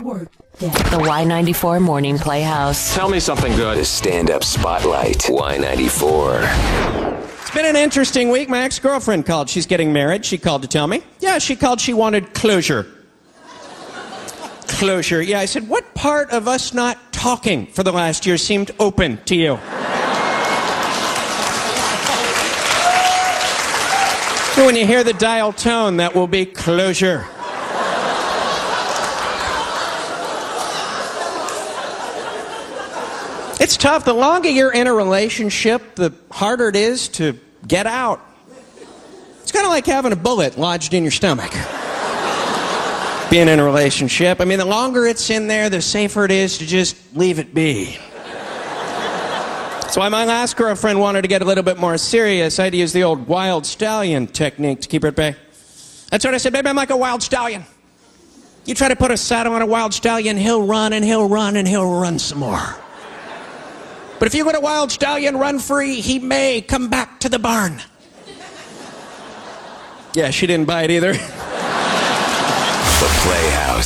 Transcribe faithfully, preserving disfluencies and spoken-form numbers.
Work Day. The Y ninety-four Morning Playhouse. Tell me something good. The stand-up spotlight. Y ninety-four. It's been an interesting week. My ex-girlfriend called. She's getting married. She called to tell me. Yeah, she called. She wanted closure. Closure. Yeah, I said, what part of us not talking for the last year seemed open to you? So when you hear the dial tone, that will be closure. It's tough. The longer you're in a relationship, the harder it is to get out. It's kind of like having a bullet lodged in your stomach. Being in a relationship. I mean, the longer it's in there, the safer it is to just leave it be. That's why my last girlfriend wanted to get a little bit more serious. I had to use the old wild stallion technique to keep her at bay. That's what I said, baby, I'm like a wild stallion. You try to put a saddle on a wild stallion, he'll run and he'll run and he'll run some more. But if you let a wild stallion run free, he may come back to the barn. Yeah, she didn't buy it either.